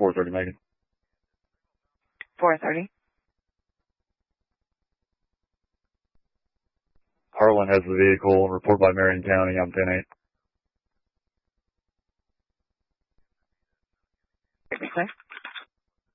430, Megan. 430. Harlan has the vehicle. Report by Marion County. I'm 10-8. Okay.